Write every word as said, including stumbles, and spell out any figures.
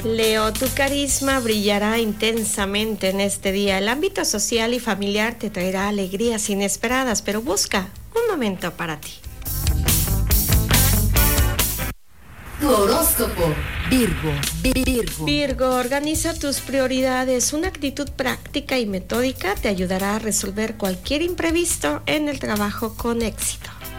Leo, tu carisma brillará intensamente en este día. El ámbito social y familiar te traerá alegrías inesperadas, pero busca un momento para ti. Tu horóscopo, Virgo, Virgo. Virgo, organiza tus prioridades. Una actitud práctica y metódica te ayudará a resolver cualquier imprevisto en el trabajo con éxito.